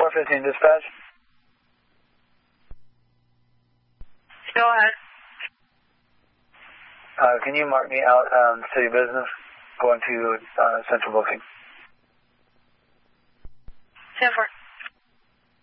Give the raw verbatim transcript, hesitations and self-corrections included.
four fifteen dispatch. Go ahead. Uh, can you mark me out um, city business going to uh, central booking? ten four.